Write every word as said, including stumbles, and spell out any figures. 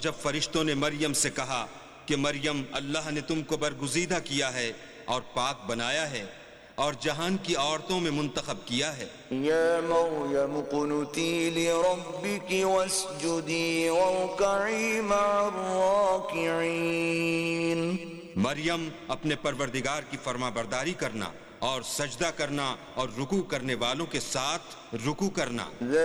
जब फरिश्तों ने मरियम से कहा कि मरियम, अल्लाह ने तुमको बरगुज़ीदा किया है और पाक बनाया है और जहान की औरतों में मुंतखब किया है। या मरियम कुनुती लिरब्बिकी वस्जुदी वरकई मअर्राकिईन। मरियम, अपने परवरदिगार की फरमाबरदारी करना और सजदा करना और रुकू करने वालों के साथ रुकू करना।